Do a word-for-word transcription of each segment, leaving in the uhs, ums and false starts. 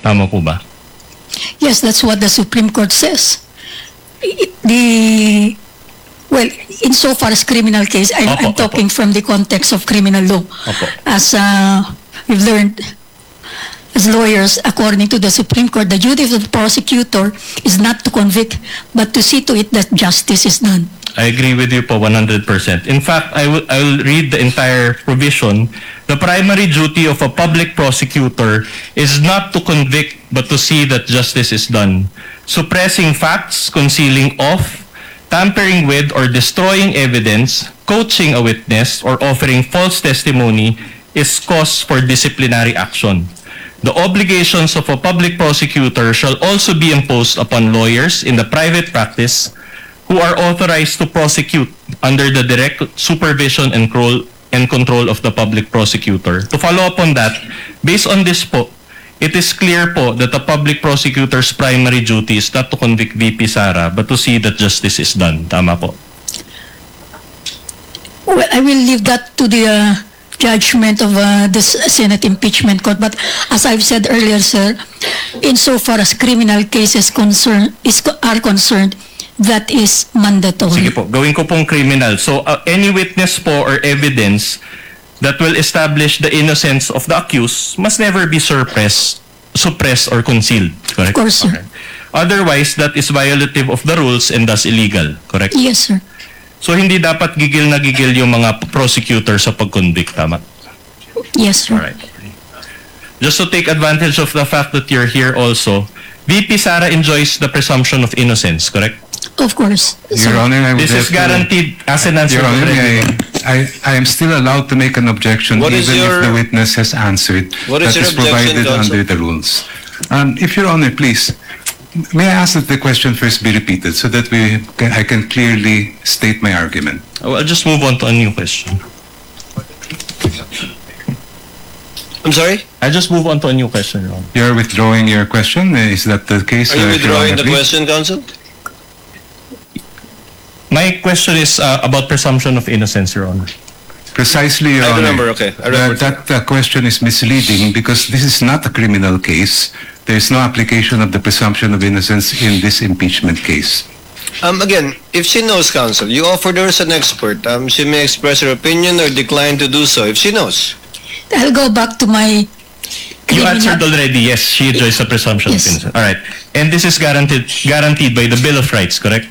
Tama po ba? Yes, that's what the Supreme Court says. I- The, well, insofar as criminal case, I'm, Opo, I'm talking from the context of criminal law. Opo. As uh, we've learned as lawyers, according to the Supreme Court, the duty of the prosecutor is not to convict, but to see to it that justice is done. I agree with you po one hundred percent. In fact, I will I will read the entire provision. The primary duty of a public prosecutor is not to convict but to see that justice is done. Suppressing facts, concealing of, tampering with or destroying evidence, coaching a witness, or offering false testimony is cause for disciplinary action. The obligations of a public prosecutor shall also be imposed upon lawyers in the private practice who are authorized to prosecute under the direct supervision and control, and control of the public prosecutor. To follow up on that, based on this po, it is clear po that the public prosecutor's primary duty is not to convict V P Sara, but to see that justice is done. Tama po. Well, I will leave that to the uh, judgment of uh, the Senate Impeachment Court. But as I've said earlier, sir, insofar as criminal cases concern, is, are concerned, that is mandatory. Sige po, gawin ko pong criminal. So, uh, any witness po or evidence that will establish the innocence of the accused must never be suppressed, suppressed or concealed. Correct? Of course, sir. Okay. Otherwise, that is violative of the rules and thus illegal. Correct? Yes, sir. So, hindi dapat gigil na gigil yung mga prosecutor sa pag-convict. Tama? Yes, sir. Alright. Just to take advantage of the fact that you're here also, V P Sara enjoys the presumption of innocence. Correct? Of course. Your sir. Honor, I would This have is guaranteed as an To, answer. Your Honor, already. I, I, I am still allowed to make an objection What is even your- if the witness has answered. What is that your is objection, provided counsel? under the rules. Um, if Your Honor, please, may I ask that the question first be repeated so that we can, I can clearly state my argument? I'll just move on to a new question. I'm sorry? I'll just move on to a new question, Your Honor. You're withdrawing your question? Is that the case? Are you uh, Your withdrawing Honor, the please? question, counsel? My question is uh, about presumption of innocence, Your Honor. Precisely, Your I Honor. remember, okay. I remember. That, that uh, question is misleading because this is not a criminal case. There is no application of the presumption of innocence in this impeachment case. Um, again, if she knows, counsel, you offered her as an expert. Um, she may express her opinion or decline to do so if she knows. I'll go back to my You criminal- answered already, yes, she enjoys the presumption Yes. of innocence. All right. And this is guaranteed guaranteed by the Bill of Rights, correct?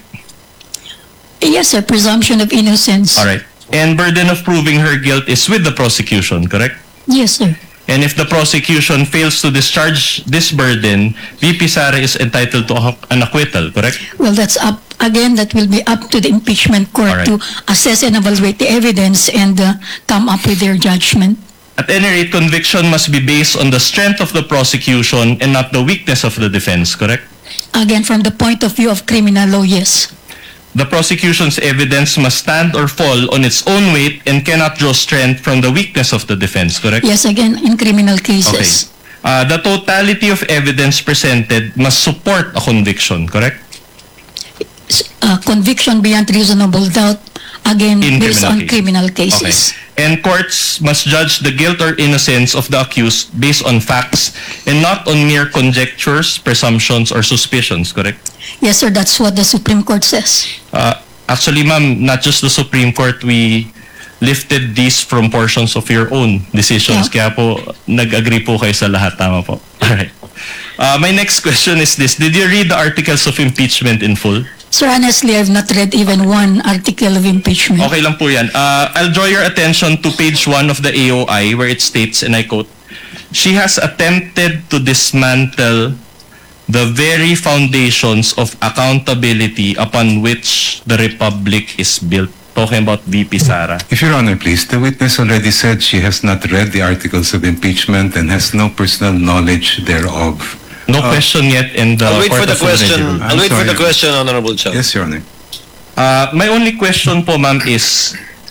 Yes, sir. Presumption of innocence. All right. And burden of proving her guilt is with the prosecution, correct? Yes, sir. And if the prosecution fails to discharge this burden, V P Sara is entitled to an acquittal, correct? Well, that's up, again, that will be up to the impeachment court Alright. to assess and evaluate the evidence and uh, come up with their judgment. At any rate, conviction must be based on the strength of the prosecution and not the weakness of the defense, correct? Again, from the point of view of criminal law, yes. The prosecution's evidence must stand or fall on its own weight and cannot draw strength from the weakness of the defense, correct? Yes, again, in criminal Okay. cases. Uh, the totality of evidence presented must support a conviction, correct? S- Uh, conviction beyond reasonable doubt, again, In based criminal on case. criminal Okay. cases. And courts must judge the guilt or innocence of the accused based on facts and not on mere conjectures, presumptions, or suspicions, correct? Yes, sir, that's what the Supreme Court says. Uh, actually, ma'am, not just the Supreme Court, we lifted these from portions of your own decisions. Yeah. Kaya po, nag-agree po kayo sa lahat. Tama po. Alright. Uh, my next question is this. Did you read the articles of impeachment in full? Sir, honestly, I've not read even one article of impeachment. Okay lang po yan. Uh, I'll draw your attention to page one of the A O I where it states, and I quote, "She has attempted to dismantle the very foundations of accountability upon which the Republic is built." Talking about V P Sara. If Your Honor, please, the witness already said she has not read the articles of impeachment and has no personal knowledge thereof. No question yet, and the I'll wait court for the has already question. ruled. I'll wait for sorry. the question, Honorable Chow. Yes, Your Honor. Uh, my only question po, ma'am, is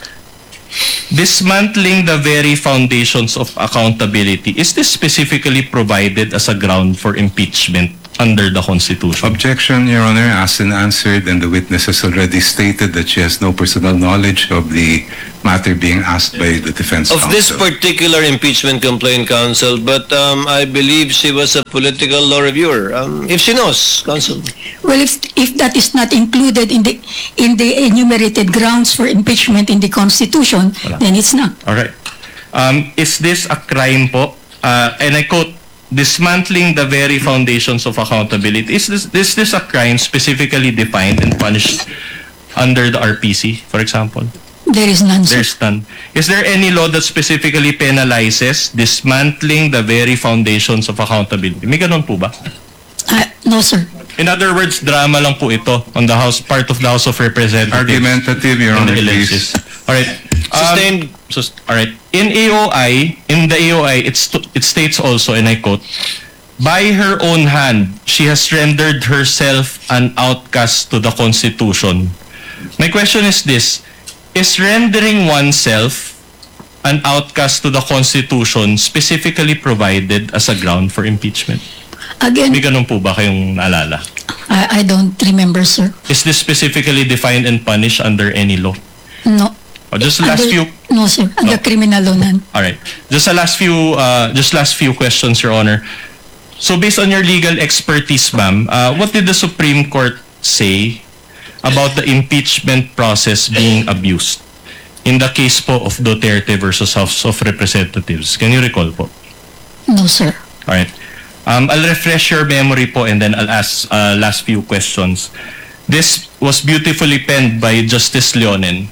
dismantling the very foundations of accountability, is this specifically provided as a ground for impeachment under the Constitution. Objection, Your Honor, asked and answered, and the witness has already stated that she has no personal knowledge of the matter being asked by the defense Of this counsel. particular impeachment complaint, counsel, but um, I believe she was a political law reviewer. Um, if she knows, counsel. Well, if if that is not included in the in the enumerated grounds for impeachment in the Constitution, Wala. then it's not. All right. Um, is this a crime po? Uh, and I quote, dismantling the very foundations of accountability. Is this, is this a crime specifically defined and punished under the R P C, for example? There is none, sir. There's none. Is there any law that specifically penalizes dismantling the very foundations of accountability? May ganun po ba? Uh, no, sir. In other words, drama lang po ito on the House, part of the House of Representatives. Argumentative, Your and Honor, the please. elections. All right. Um, Sustained. sus- all right. In A O I, in the A O I, it's, it states also, and I quote, by her own hand, she has rendered herself an outcast to the Constitution. My question is this, is rendering oneself an outcast to the Constitution specifically provided as a ground for impeachment? Again, May ganun po ba kayong naalala? I, I don't remember, sir. Is this specifically defined and punished under any law? No. Oh, just last Under- few. No, sir. Under No. criminal law, none. All right. Just a last few. Uh, just last few questions, Your Honor. So, based on your legal expertise, ma'am, uh, what did the Supreme Court say about the impeachment process being abused in the case po of Duterte versus House of Representatives? Can you recall po? No, sir. All right. Um, I'll refresh your memory po and then I'll ask uh, last few questions. This was beautifully penned by Justice Leonen.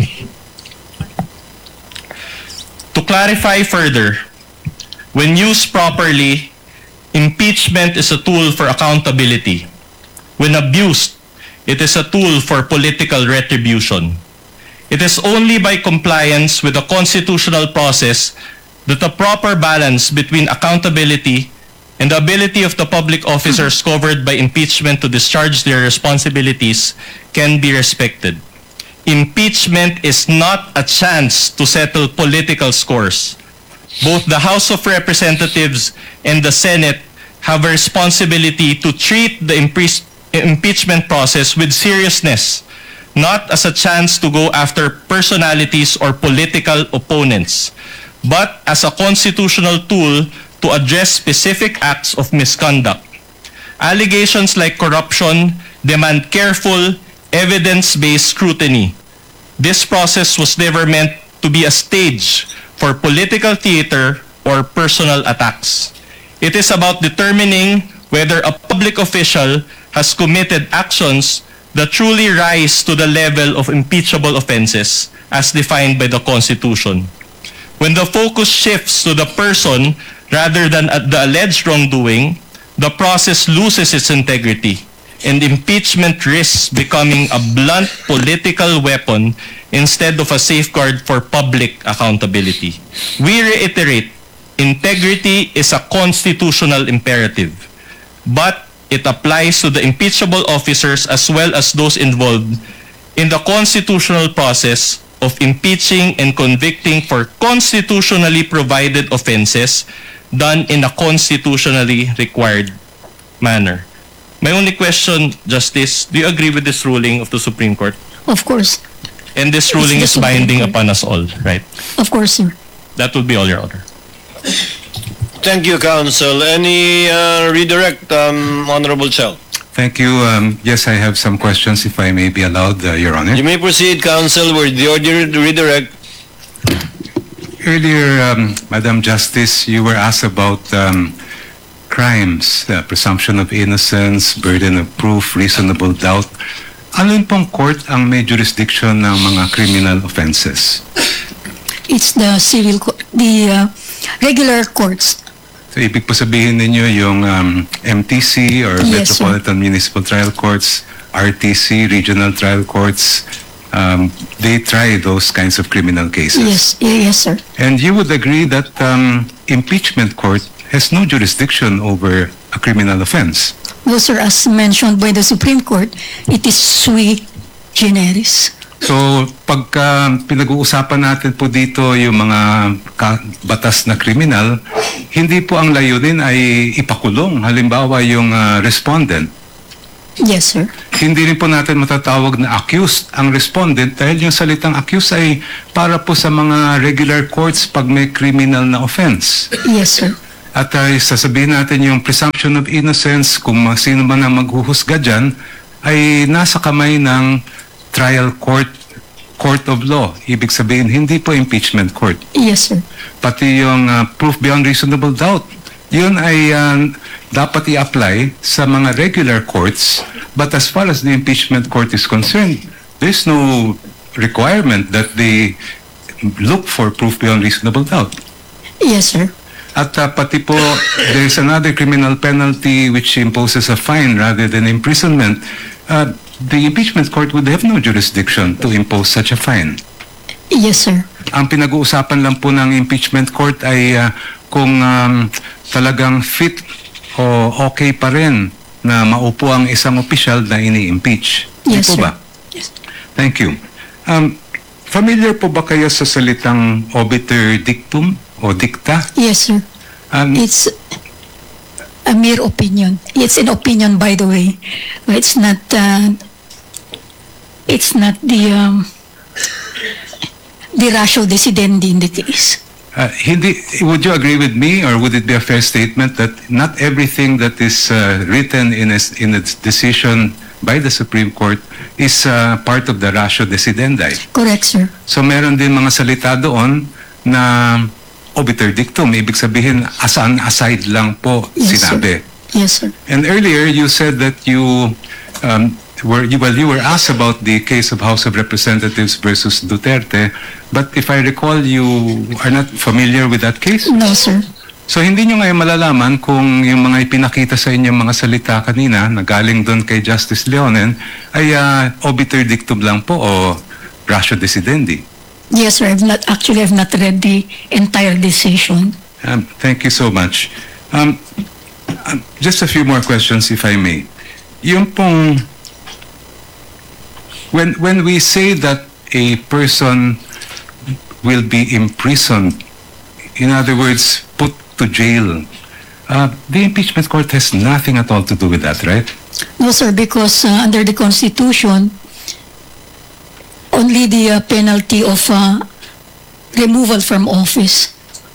To clarify further, when used properly, impeachment is a tool for accountability. When abused, it is a tool for political retribution. It is only by compliance with the constitutional process that the proper balance between accountability and the ability of the public officers covered by impeachment to discharge their responsibilities can be respected. Impeachment is not a chance to settle political scores. Both the House of Representatives and the Senate have a responsibility to treat the impe- impeachment process with seriousness, not as a chance to go after personalities or political opponents, but as a constitutional tool to address specific acts of misconduct. Allegations like corruption demand careful, evidence-based scrutiny. This process was never meant to be a stage for political theater or personal attacks. It is about determining whether a public official has committed actions that truly rise to the level of impeachable offenses as defined by the Constitution. When the focus shifts to the person rather than at the alleged wrongdoing, the process loses its integrity, and impeachment risks becoming a blunt political weapon instead of a safeguard for public accountability. We reiterate, integrity is a constitutional imperative, but it applies to the impeachable officers as well as those involved in the constitutional process of impeaching and convicting for constitutionally provided offenses done in a constitutionally required manner. My only question, Justice, do you agree with this ruling of the Supreme Court? Of course. And this ruling the is Supreme binding Court. upon us all, right? Of course, sir. That would be all, Your Honor. Thank you, counsel. Any uh, redirect, um, Honorable Chow? Thank you. Um, yes, I have some questions, if I may be allowed, uh, Your Honor. You may proceed, counsel, with the order redirect. Earlier, um, Madam Justice, you were asked about um, crimes, uh, presumption of innocence, burden of proof, reasonable doubt. Ano yun pong court ang may jurisdiction ng mga criminal offenses? It's the civil, co- the uh, regular courts. So, ibig po sabihin ninyo yung um, M T C or Yes, sir. Metropolitan Municipal Trial Courts, R T C, Regional Trial Courts, um, they try those kinds of criminal cases. Yes, y- yes, sir. And you would agree that um, impeachment court has no jurisdiction over a criminal offense. No, sir, as mentioned by the Supreme Court, it is sui generis. So, pagka pinag-uusapan natin po dito yung mga ka- batas na kriminal, hindi po ang layunin ay ipakulong. Halimbawa, yung ah, respondent. Yes, sir. Hindi rin po natin matatawag na accused ang respondent dahil yung salitang accused ay para po sa mga regular courts pag may criminal na offense. Yes, sir. At ay sasabihin natin yung presumption of innocence, kung ma- sino man ang maghuhusga dyan, ay nasa kamay ng trial court, court of law. Ibig sabihin, hindi po impeachment court. Yes, sir. Pati yung uh, proof beyond reasonable doubt, yun ay uh, dapat i-apply sa mga regular courts. But as far as the impeachment court is concerned, there's no requirement that they look for proof beyond reasonable doubt. Yes, sir. At uh, pati po, there's another criminal penalty which imposes a fine rather than imprisonment. Uh, the impeachment court would have no jurisdiction to impose such a fine. Yes, sir. Ang pinag-uusapan lang po ng impeachment court ay uh, kung um, talagang fit o okay pa rin na maupo ang isang opisyal na ini-impeach. Di Yes, po sir. ba? Yes. Thank you. Um, familiar po ba kayo sa salitang obiter dictum o dicta? Yes, sir. Um, It's a mere opinion. It's an opinion, by the way. It's not. Uh, it's not the um, the ratio decidendi in the case. Uh, hindi, would you agree with me, or would it be a fair statement that not everything that is uh, written in a, in a decision by the Supreme Court is uh, part of the ratio decidendi? Correct, sir. So meron din mga salita doon na obiter dictum, ibig sabihin asan aside lang po Yes, sinabi. sir. Yes, sir. And earlier you said that you um, were you, well you were asked about the case of House of Representatives versus Duterte, but if I recall you are not familiar with that case. No, sir. So hindi nyo ngayon malalaman kung yung mga ipinakita sa inyong mga salita kanina na galing doon kay Justice Leonen ay uh, obiter dictum lang po o ratio decidendi. Yes, sir. I've not actually. I've not read the entire decision. Um, thank you so much. Um, um, just a few more questions, if I may. Yung pong, when, when we say that a person will be imprisoned, in other words, put to jail, uh, the impeachment court has nothing at all to do with that, right? No, sir, because uh, under the Constitution, only the uh, penalty of uh, removal from office.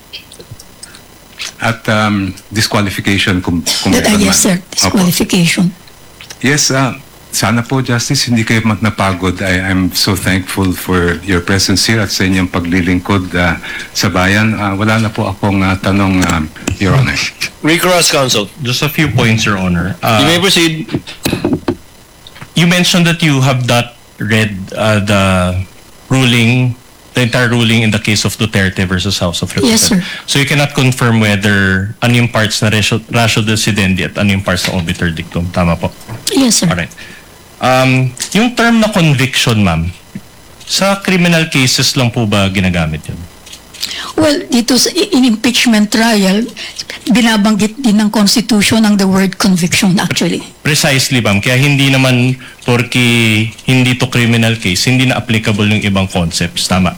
At um, disqualification kung, kung That, uh, meron yes, man. sir. Opo. Disqualification. Yes, uh, sana po, Justice, hindi kayo mat- napagod. I, I'm so thankful for your presence here at sa inyong paglilingkod uh, sa bayan. Uh, wala na po akong uh, tanong, uh, Your Honor. Recross, counsel. Just a few points, Your Honor. Uh, You may proceed. you mentioned that you have not read uh, the ruling, the entire ruling in the case of Duterte versus House of Yes, sir. Representatives. So you cannot confirm whether ano yung parts na ratio, ratio decidendi at ano yung parts na obiter dictum. Tama po. Yes, sir. Alright. Um, yung term na conviction, ma'am, sa criminal cases lang po ba ginagamit yun? Well, dito sa in impeachment trial, binabanggit din ng Constitution ang the word conviction actually. Precisely, ma'am. Kaya hindi naman porque hindi to criminal case, hindi na applicable yung ibang concepts. Tama.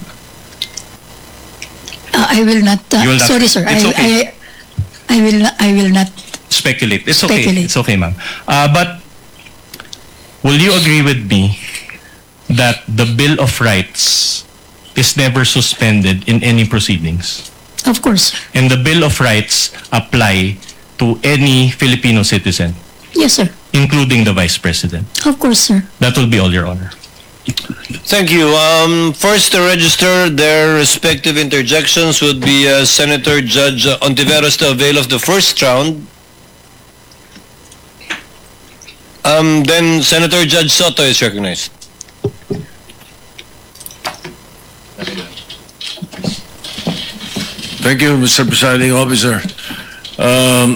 Uh, I will not. Uh, You will not- sorry, sir. It's I, okay. I I will not. I will not. Speculate. It's okay. Speculate. It's okay, ma'am. Uh, but will you agree with me that the Bill of Rights is never suspended in any proceedings? Of course. And the Bill of Rights apply to any Filipino citizen, Yes, sir. including the Vice President. Of course, sir. That will be all, Your Honor. Thank you. Um, first to register their respective interjections would be uh, Senator Judge uh, Ontiveros to avail of the first round. Um, then Senator Judge Soto is recognized. Thank you, Mister Presiding Officer. Um,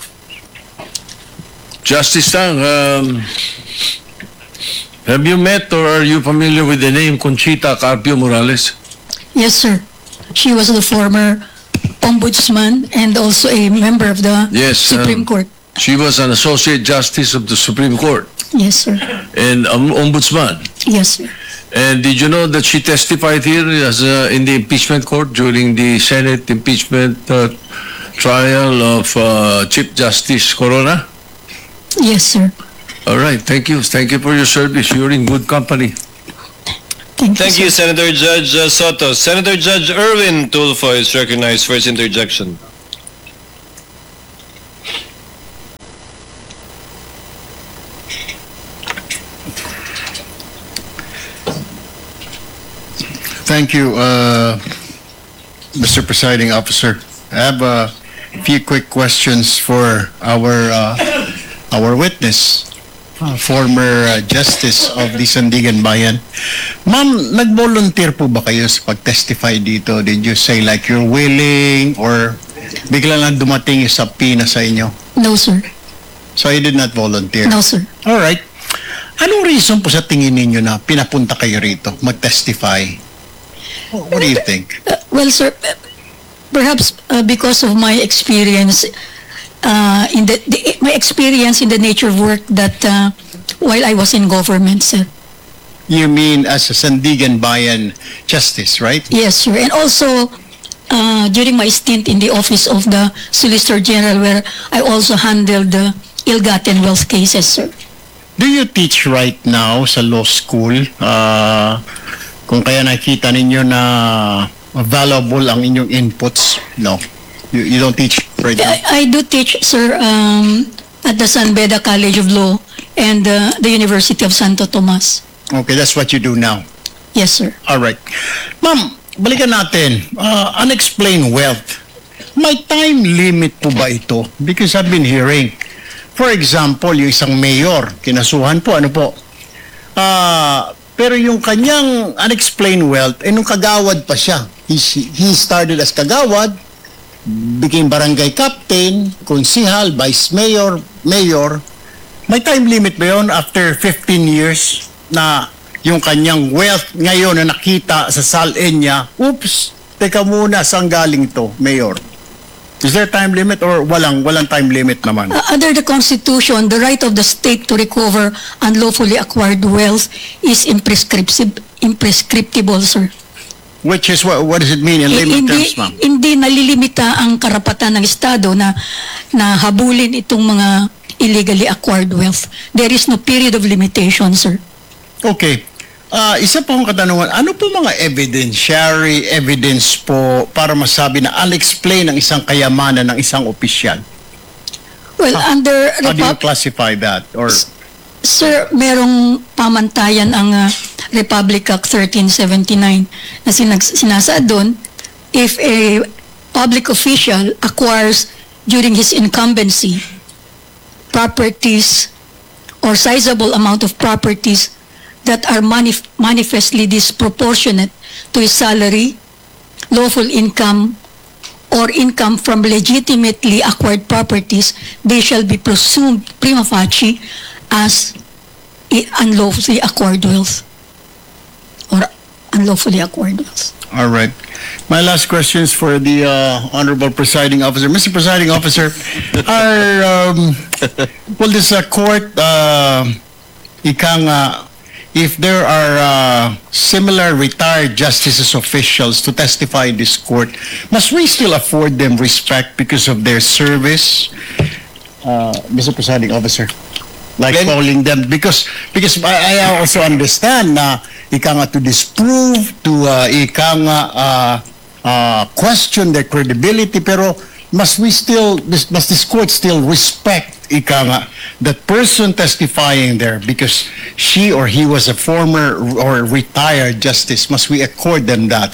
Justice Tang, um, have you met or are you familiar with the name Conchita Carpio Morales? Yes, sir. She was the former ombudsman and also a member of the Yes, Supreme um, Court. She was an Associate Justice of the Supreme Court Yes, sir. and um, Ombudsman. Yes, sir. And did you know that she testified here as uh, in the impeachment court during the Senate impeachment uh, trial of uh, Chief Justice Corona? Yes, sir. All right, thank you. Thank you for your service. You're in good company. Thank, Thank you, you, sir. Senator Judge uh, Soto. Senator Judge Erwin Tulfo is recognized for his interjection. Thank you, uh, Mister Presiding Officer. I have a few quick questions for our uh, our witness, uh, former uh, Justice of the Sandigan Bayan. Ma'am, nag-volunteer po ba kayo sa pag-testify dito? Did you say like you're willing or bigla lang dumating yung subpoena sa inyo? No, sir. So you did not volunteer? No, sir. All right. Anong reason po sa tingin ninyo na pinapunta kayo rito mag-testify? What do you think? Uh, well, sir, uh, perhaps uh, because of my experience uh, in the, the my experience in the nature of work that uh, while I was in government, sir. You mean as a Sandigan Bayan Justice, right? Yes, sir. And also uh, during my stint in the office of the Solicitor General, where I also handled the ill-gotten wealth cases, sir. Do you teach right now sa law school? Uh, kung kaya nakita ninyo na valuable ang inyong inputs? No. You, you don't teach right now? I, I do teach, sir, um, at the San Beda College of Law and uh, the University of Santo Tomas. Okay, that's what you do now. Yes, sir. All right. Ma'am, balikan natin. Uh, unexplained wealth. May time limit po ba ito? Because I've been hearing, for example, yung isang mayor, kinasuhan po, ano po? Ah... Pero yung kanyang unexplained wealth, eh nung kagawad pa siya. He, he started as kagawad, became barangay captain, konsihal, vice mayor, mayor. May time limit ba yun after fifteen years na yung kanyang wealth ngayon na nakita sa salin niya? Oops, teka muna, saan galing to, mayor? Is there time limit or walang walang time limit naman? Uh, under the Constitution, the right of the state to recover unlawfully acquired wealth is imprescriptible, imprescriptible, sir. Which is what what does it mean in layman hindi, terms, ma'am? hindi nalilimita ang karapatan ng Estado na, na habulin itong mga illegally acquired wealth. There is no period of limitation, sir. Okay. Ah, isa po ang katanungan, ano po mga evidentiary evidence po para masabi na unexplained ang isang kayamanan ng isang opisyal? Well, under How do you Repub- classify that? Or Sir, merong pamantayan ang uh, Republic Act thirteen seventy-nine na sinag- sinasaad doon, if a public official acquires during his incumbency properties or sizable amount of properties that are manif- manifestly disproportionate to his salary, lawful income, or income from legitimately acquired properties, they shall be presumed prima facie as i- unlawfully acquired wealth or unlawfully acquired wealth. all right. My last question is for the uh, honorable presiding officer. Mister Presiding Officer, our um, well, this uh, court uh, ika nga, if there are uh, similar retired justices officials to testify in this court, must we still afford them respect because of their service, uh, Mister Presiding Officer? Like Glenn? calling them, because because I, I also understand na ika nga to disprove, to uh, ika nga uh, uh, question their credibility, pero must we still, this, must this court still respect ika nga that person testifying there because she or he was a former or retired justice? Must we accord them that?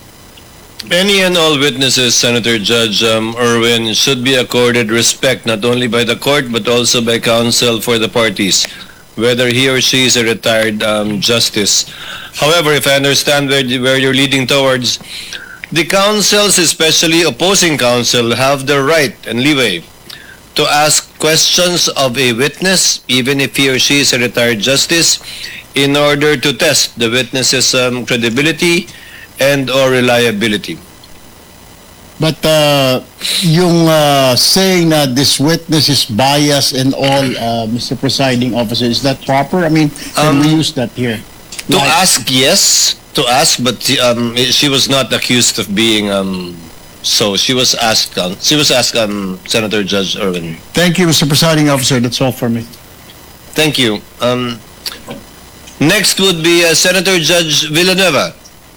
Any and all witnesses, Senator Judge um, Erwin, should be accorded respect not only by the court but also by counsel for the parties, whether he or she is a retired um, justice. However, if I understand where, where you're leading towards, the counsels, especially opposing counsel, have the right and leeway to ask questions of a witness, even if he or she is a retired justice, in order to test the witness's um, credibility and or reliability. But uh, yung uh, saying that this witness is biased and all, uh, Mister Presiding Officer, is that proper? I mean, can Um, we use that here? To Why? ask, yes. To ask, but um, she was not accused of being um. So she was asked. Um, she was asked. Um, Senator Judge Irwin. Thank you, Mister Presiding Officer. That's all for me. Thank you. Um, next would be uh, Senator Judge Villanueva.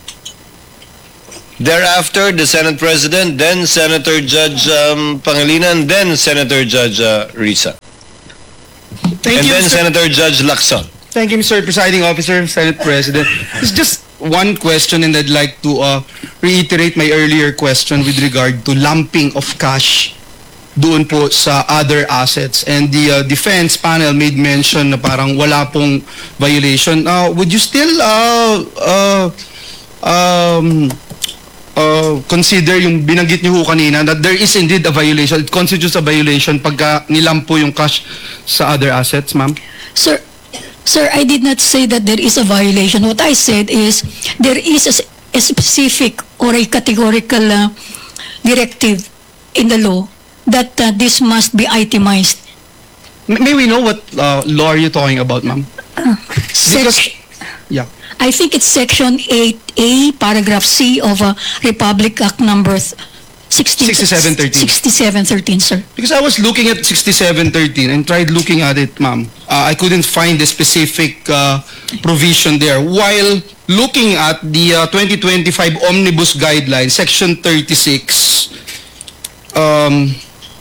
Thereafter, the Senate President, then Senator Judge um, Pangilinan, then Senator Judge uh, Risa. Thank and you, then Mister Senator Judge Lacson. Thank you, Mister Presiding Officer, Senate President. It's just one question, and I'd like to uh, reiterate my earlier question with regard to lumping of cash doon po sa other assets. And the uh, defense panel made mention na parang wala pong violation. Uh, would you still uh, uh, um, uh, consider yung binanggit niyo ho kanina that there is indeed a violation? It constitutes a violation pagka nilampo yung cash sa other assets, ma'am? Sir, sir, I did not say that there is a violation. What I said is there is a, s- a specific or a categorical uh, directive in the law that uh, this must be itemized. M- May we know what uh, law are you talking about, ma'am? Sec- Yeah. I think it's Section eight A, Paragraph C of uh, Republic Act number th- sixteen sixty-seven thirteen. sixty-seven thirteen, sir. Because I was looking at sixty-seven thirteen and tried looking at it, ma'am. Uh, I couldn't find a specific uh, provision there. While looking at the uh, twenty twenty-five Omnibus Guidelines, Section thirty-six, um,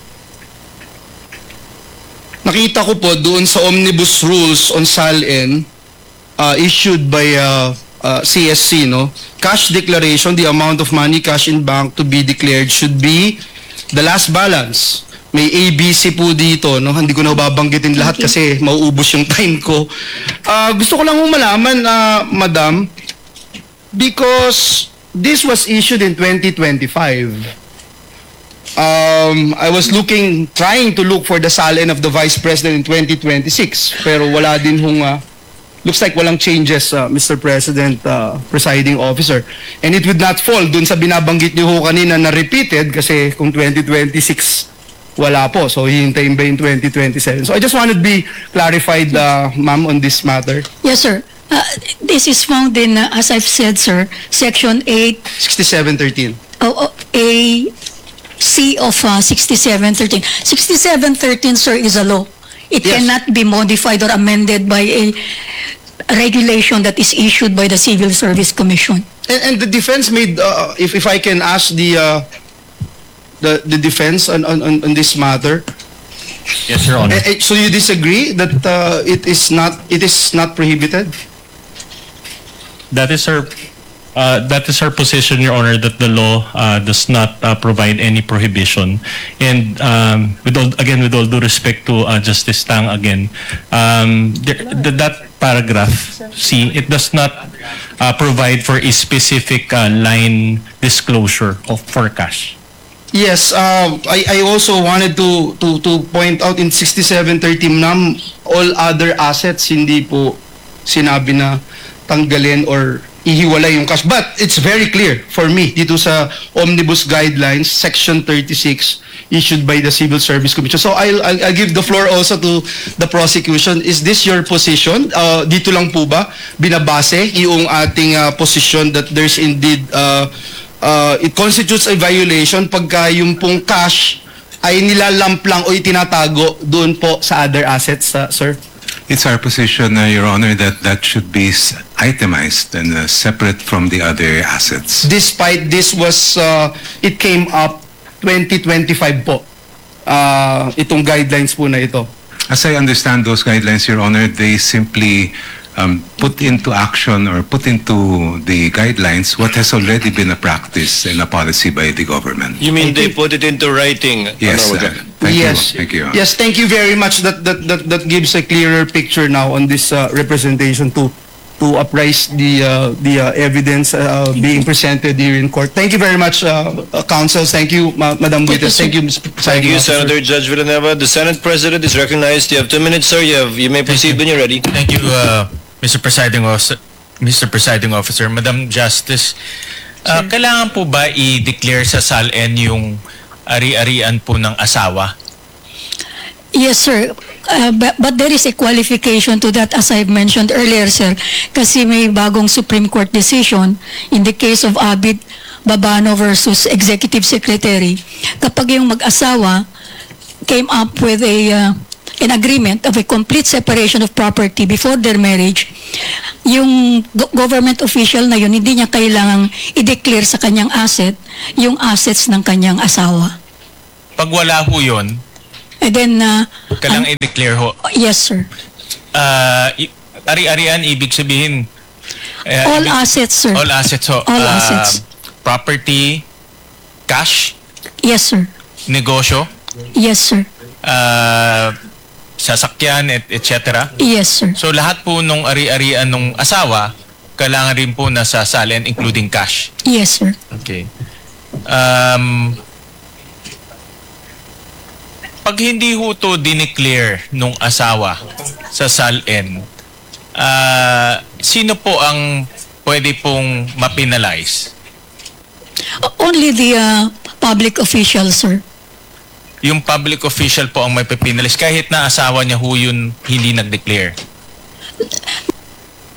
nakita ko po doon sa Omnibus Rules on S A L N uh, issued by uh, uh, C S C, no? Cash declaration, the amount of money cash in bank to be declared should be the last balance. May A B C po dito, no? Hindi ko na babanggitin lahat kasi mauubos yung time ko. Uh, gusto ko lang humalaman, uh, Madam, because this was issued in twenty twenty-five. Um, I was looking, trying to look for the S A L N of the Vice President in twenty twenty-six, pero wala din hong, uh, looks like walang changes, uh, Mister President, uh, Presiding Officer. And it would not fall dun sa binabanggit niyo ho kanina na repeated kasi kung twenty twenty-six wala po. So hihintayin ba yung twenty twenty-seven? So I just wanted to be clarified, uh, ma'am, on this matter. Yes, sir. Uh, this is found in, uh, as I've said, sir, Section eight sixty-seven thirteen. oh, oh, A C of uh, sixty-seven thirteen. sixty-seven thirteen, sir, is a law. It Yes. cannot be modified or amended by a regulation that is issued by the Civil Service Commission. And, and the defense made, uh, if, if I can ask the, uh, the, the defense on, on, on on this matter, Yes, Your Honor. Eh, eh, so you disagree that uh, it is not it is not prohibited? That is our uh, that is our position, Your Honor, that the law uh, does not uh, provide any prohibition. And um, with all, again, with all due respect to uh, Justice Tang, again, um, there, th- that paragraph C, it does not uh, provide for a specific uh, line disclosure of for cash. Yes, uh, I I also wanted to to to point out in sixty-seven thirteen, ma'am, all other assets hindi po sinabi na tanggalin or ihiwalay yung cash. But it's very clear for me dito sa Omnibus Guidelines, Section thirty-six, issued by the Civil Service Commission. So I'll, I'll, I'll give the floor also to the prosecution. Is this your position? Uh, dito lang po ba binabase yung ating uh, position that there's indeed uh, uh, it constitutes a violation pagka yung pong cash ay nilalamp lang o itinatago doon po sa other assets, uh, sir? It's our position, uh, Your Honor, that that should be s- itemized and uh, separate from the other assets. Despite this was, uh, it came up twenty twenty-five po, uh, itong guidelines po na ito. As I understand those guidelines, Your Honor, they simply um, put into action or put into the guidelines what has already been a practice and a policy by the government. You mean they put it into writing? Yes, Honorable uh, Judge? thank yes. you. Thank you. Your Honor. Yes, thank you very much. That that that, that gives a clearer picture now on this uh, representation to to apprise the uh, the uh, evidence uh, being presented here in court. Thank you very much, uh, uh, counsel. Thank you, Ma- Madam Witness. Thank you, Mister Thank Presiding you, Officer. Senator Judge Villanueva. The Senate President is recognized. You have two minutes, sir. You have you may proceed when you're ready. Thank you, uh, Mister Presiding Officer. Mister Presiding Officer, Madam Justice, uh, kailangan po ba i-declare sa S A L N yung ari-arian po ng asawa? Yes, sir. Uh, but, but there is a qualification to that, as I've mentioned earlier, sir. Kasi may bagong Supreme Court decision in the case of Abid Babano versus Executive Secretary. Kapag yung mag-asawa came up with a uh, an agreement of a complete separation of property before their marriage, yung go- government official na yun, hindi niya kailangang i-declare sa kanyang asset yung assets ng kanyang asawa. Pag wala ho yun, And then, uh, kailangan ang- i-declare ho. yes, sir. Ah, i- ari-arian, ibig sabihin, eh, All ibig- assets, sir. all assets ho. All Ah, assets. Property, cash, Yes, sir. negosyo, Yes, sir. ah, sasakyan, et, et cetera. Yes, sir. So lahat po nung ari-arian nung asawa, kailangan rin po nasa salin, including cash. Yes, sir. Okay. Um, pag hindi ho to dineclare nung asawa sa salin, ah, sino po ang pwede pong mapinalize? Only the uh, public official, sir. Yung public official po ang may pipinalize kahit na asawa niya ho yun hindi nag-declare.